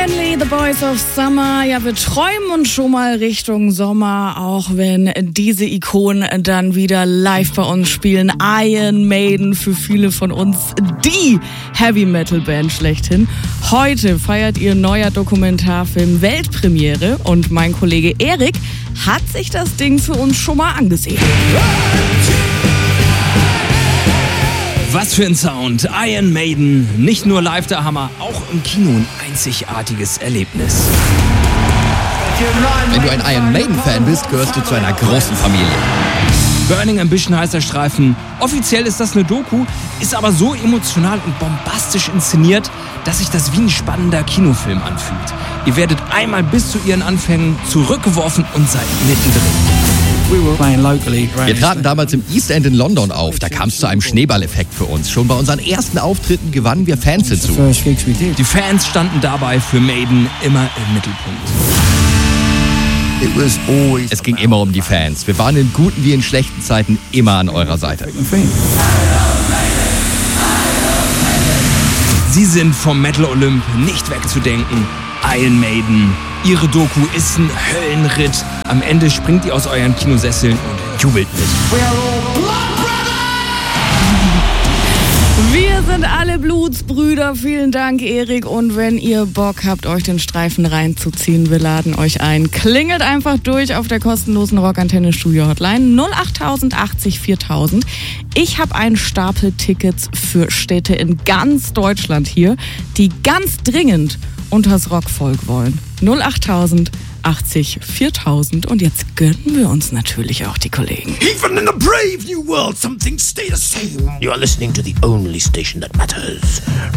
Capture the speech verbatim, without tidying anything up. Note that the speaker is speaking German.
Stanley, The Boys of Summer. Ja, wir träumen uns schon mal Richtung Sommer, auch wenn diese Ikonen dann wieder live bei uns spielen. Iron Maiden, für viele von uns die Heavy-Metal-Band schlechthin. Heute feiert ihr neuer Dokumentarfilm Weltpremiere und mein Kollege Erik hat sich das Ding für uns schon mal angesehen. Was für ein Sound. Iron Maiden. Nicht nur live der Hammer, auch im Kino ein einzigartiges Erlebnis. Wenn du ein Iron Maiden-Fan bist, gehörst du zu einer großen Familie. Burning Ambition heißt der Streifen. Offiziell ist das eine Doku, ist aber so emotional und bombastisch inszeniert, dass sich das wie ein spannender Kinofilm anfühlt. Ihr werdet einmal bis zu ihren Anfängen zurückgeworfen und seid mittendrin. Wir traten damals im East End in London auf. Da kam es zu einem Schneeballeffekt für uns. Schon bei unseren ersten Auftritten gewannen wir Fans hinzu. Die Fans standen dabei für Maiden immer im Mittelpunkt. Es ging immer um die Fans. Wir waren in guten wie in schlechten Zeiten immer an eurer Seite. Sie sind vom Metal Olymp nicht wegzudenken. Iron Maiden. Ihre Doku ist ein Höllenritt. Am Ende springt ihr aus euren Kinosesseln und jubelt mit. Wir sind alle Blutsbrüder. Vielen Dank, Erik. Und wenn ihr Bock habt, euch den Streifen reinzuziehen, wir laden euch ein. Klingelt einfach durch auf der kostenlosen Rockantenne Studio Hotline null acht tausend achtzig viertausend. Ich habe einen Stapel Tickets für Städte in ganz Deutschland hier, die ganz dringend unters Rockvolk wollen. null acht tausend achtzig viertausend. Und jetzt gönnen wir uns natürlich auch die Kollegen. Even in a brave new world, some things stay the same. You are listening to the only station that matters.